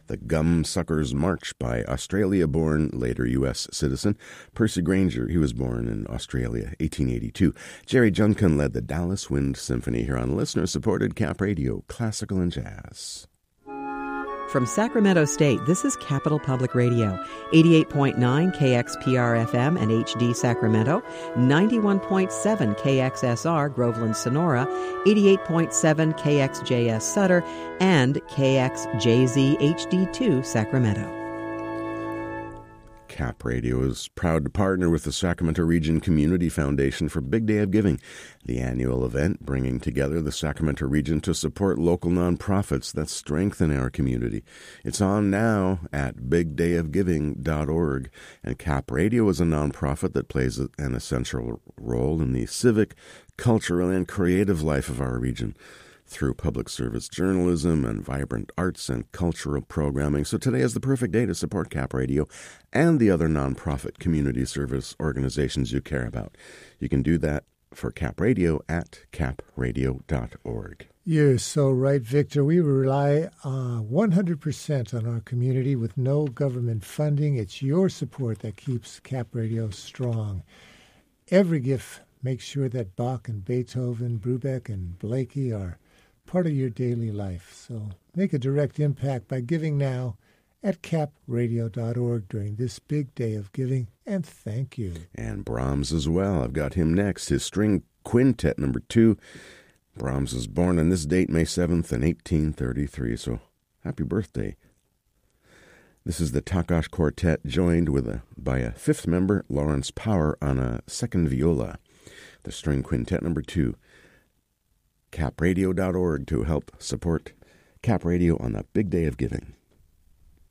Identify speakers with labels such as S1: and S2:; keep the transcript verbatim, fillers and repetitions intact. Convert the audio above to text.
S1: The Gum Suckers March by Australia-born, later U S citizen Percy Grainger. He was born in Australia, eighteen eighty-two. Jerry Junkin led the Dallas Wind Symphony here on listener-supported Cap Radio, Classical and Jazz.
S2: From Sacramento State, this is Capital Public Radio, eighty-eight point nine K X P R F M and H D Sacramento, ninety-one point seven K X S R Groveland Sonora, eighty-eight point seven K X J S Sutter, and K X J Z H D two Sacramento.
S1: Cap Radio is proud to partner with the Sacramento Region Community Foundation for Big Day of Giving, the annual event bringing together the Sacramento region to support local nonprofits that strengthen our community. It's on now at big day of giving dot org, and Cap Radio is a nonprofit that plays an essential role in the civic, cultural, and creative life of our region through public service journalism and vibrant arts and cultural programming. So today is the perfect day to support Cap Radio and the other nonprofit community service organizations you care about. You can do that for Cap Radio at cap radio dot org.
S3: You're so right, Victor. We rely uh, one hundred percent on our community with no government funding. It's your support that keeps Cap Radio strong. Every gift makes sure that Bach and Beethoven, Brubeck and Blakey are part of your daily life. So make a direct impact by giving now at cap radio dot org during this big day of giving, and thank you.
S1: And Brahms as well. I've got him next. His String Quintet number two. Brahms was born on this date, May seventh, in eighteen thirty-three, so happy birthday. This is the Takács Quartet, joined with a, by a fifth member, Lawrence Power, on a second viola. The String Quintet number two. cap radio dot org to help support Cap Radio on the big day of giving.